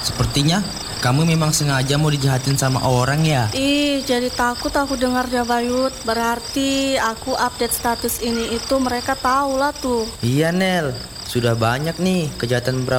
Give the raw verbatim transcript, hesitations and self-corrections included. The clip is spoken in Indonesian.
Sepertinya kamu memang sengaja mau dijahatin sama orang ya? Ih, jadi takut aku dengarnya Bayut. Berarti aku update status ini itu mereka tahu lah tuh. Iya Nel, sudah banyak nih kejahatan